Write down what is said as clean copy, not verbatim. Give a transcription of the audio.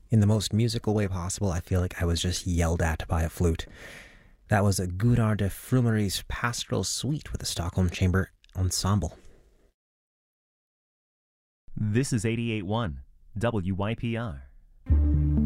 In the most musical way possible, I feel like I was just yelled at by a flute. That was a Godard de Frumery's Pastoral Suite with the Stockholm Chamber Ensemble. This is 88.1 WYPR.